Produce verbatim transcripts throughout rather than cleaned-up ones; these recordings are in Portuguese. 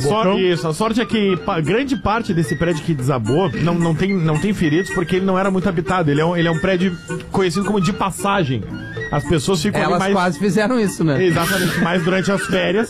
sorte, isso, a sorte é que pa, grande parte desse prédio que desabou não, não, tem, não tem feridos porque ele não era muito habitado. Ele é um, ele é um prédio conhecido como de passagem. As pessoas ficam Elas mais... quase fizeram isso, né? Exatamente, mais durante as férias.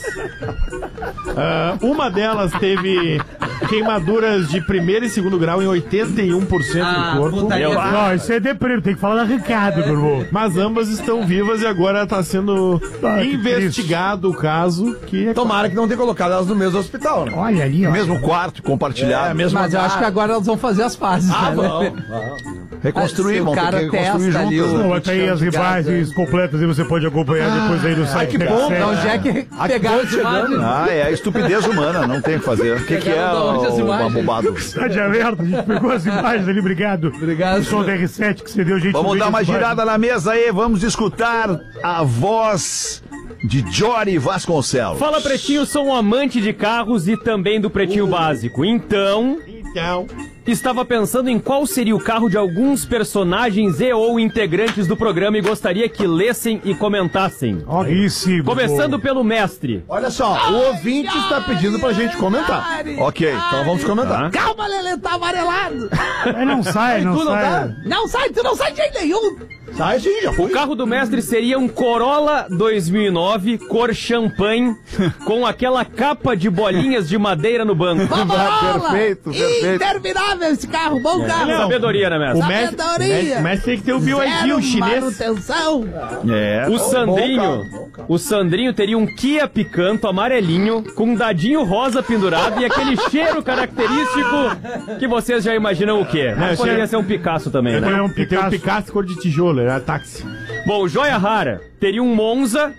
Uh, uma delas teve queimaduras de primeiro e segundo grau em oitenta e um por cento Ah, do corpo. putaria. Não, isso é deprimido, tem que falar da Ricardo, meu irmão. Mas ambas estão vivas e agora está sendo Ah, que investigado o caso. Que é Tomara que não tenha colocado elas no mesmo hospital, né? Olha ali, ó. Mesmo quarto compartilhado. É, mesmo Mas eu acho que agora elas vão fazer as pazes. Ah, né? vão. Reconstruir, Se o vão ter cara que reconstruir testa ali juntos. o- né? Não, tá aí as imagens completas e você pode acompanhar depois aí no site. que da bom, Sete. Então, onde é que pegaram as imagens? Ah, é a estupidez humana, não tem o que fazer. O que, que é Pegaram da onde as o imagens? abobado? Cidade aberta, a gente pegou as imagens ali, obrigado. Obrigado. O som da R sete que você deu, gente. Vamos dar uma girada na mesa aí, vamos escutar a voz de Jory Vasconcelos. Fala, Pretinho, sou um amante de carros e também do Pretinho Básico. Então, Então, estava pensando em qual seria o carro de alguns personagens e ou integrantes do programa e gostaria que lessem e comentassem. Aí sim. Começando pelo mestre. Olha só, o ouvinte está pedindo pra gente comentar. Ok. Então vamos comentar. Calma, Lelê, tá amarelado. Aí não sai, não Tu não sai. tá? Não sai, tu não sai de jeito nenhum. Sai sim, já O foi. carro do mestre seria um Corolla dois mil e nove, cor champanhe, com aquela capa de bolinhas de madeira no banco. Vamos lá. Perfeito, perfeito. Interminável esse carro, bom carro. Sabedoria, né, mestre? o mestre, Sabedoria. mestre, mestre tem que ter o B Y D, Zero o chinês. manutenção. É. O Sandrinho, bom carro, bom o Sandrinho teria um Kia Picanto amarelinho com um dadinho rosa pendurado e aquele cheiro característico que vocês já imaginam o quê? Mas poderia cheiro- ser um Picasso também, É, né? é um E tem um Picasso. Picasso cor de tijolo, era táxi. Bom, o Joia Rara teria um Monza,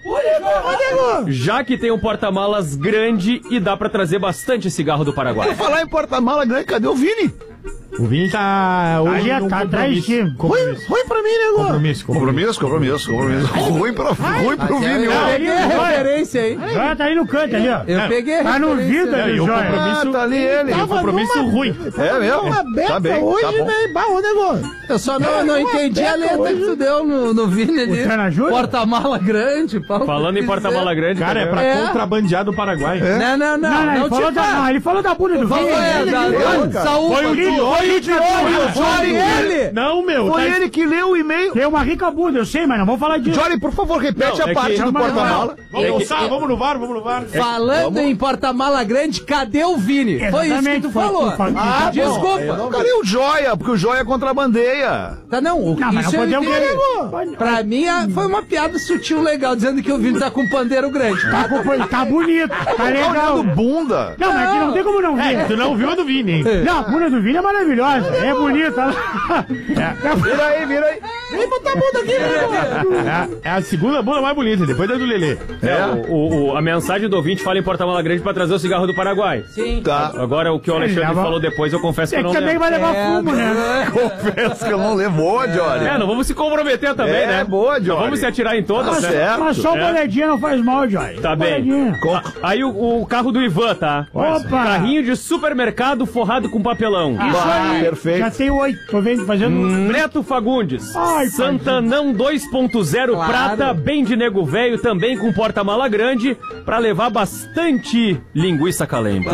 já que tem um porta-malas grande e dá pra trazer bastante cigarro do Paraguai. Vou falar em porta-mala grande, cadê o Vini? O Vini tá hoje Ali num tá atrás de compromisso. ti. Compromisso. Ruim pra mim, nego. Compromisso, compromisso. Compromisso, compromisso, compromisso. Ruim pro, ruim pro Vini. Eu ó. peguei a referência aí. Já tá aí no canto ali, ó. Eu peguei a Tá no referência. vida, É, e o Joia. compromisso, Ah, tá ali ele. e o compromisso ruim. É mesmo? Tá bem, tá bom. Barro, nego. Eu só não, não entendi a letra que tu deu no, no Vini ali. O Trana Júnior? Porta-mala grande. Paulo. Falando em porta-mala grande, Cara, é pra É. contrabandear do Paraguai. Não, não, não. Não, não, Não, ele, falou te da, faz. não, ele falou da bunda do Falou, Vini. é, Ele- da, deu, da, cara. saúde. Foi o Vini, foi o Vini. Foi ele. Não, meu. Foi tá- ele que leu o e-mail. Tem uma rica bunda, eu sei, mas não vamos falar disso. Jory, por favor, repete Não, a é parte que- do Não, mas- porta-mala. Vamos É que- almoçar, vamos no VAR, vamos no VAR. Falando em porta-mala grande, cadê o Vini? Foi isso que Exatamente, tu foi- falou. foi- Ah, tá bom. desculpa. Cadê o Joia? Porque o Joia contrabandeia. Tá, não, o, Não, mas isso não eu podemos entendo. querer. Pra mim, a- foi uma piada sutil legal, dizendo que o Vini tá com um pandeiro grande. Tá, com- tá bonito, tá Tá legal. olhando bunda. Não, mas aqui não tem como não ver. É, tu não viu a do Vini, hein? Não, a bunda do Vini é maravilhosa, é bonita. Vira aí, vira aí. Vem botar a bunda aqui, É a, é a segunda bunda mais bonita, depois da do Lelê. É, o, o- o- a mensagem do ouvinte fala em porta-mala grande pra trazer o cigarro do Paraguai. Sim. Tá. Agora, o que o Alexandre leva- falou depois, eu confesso que É eu que não também lembro. vai levar fumo, né? Confesso que eu não levou, Jory. É, não vamos se comprometer também, É, né? boa, Não Jory. vamos se atirar em todas, Tá né? certo. Mas só É. boledinha não faz mal, Joy. Tá bem. Boledinha. Aí o, o carro do Ivan, tá? Opa! Carrinho de supermercado forrado com papelão. Isso Ah, aí, perfeito. já tem oito, tô vendo, fazendo... Neto Fagundes. Ai, Santanão dois ponto zero Claro. prata, bem de nego velho, também com porta-mala grande, pra levar bastante linguiça calemba.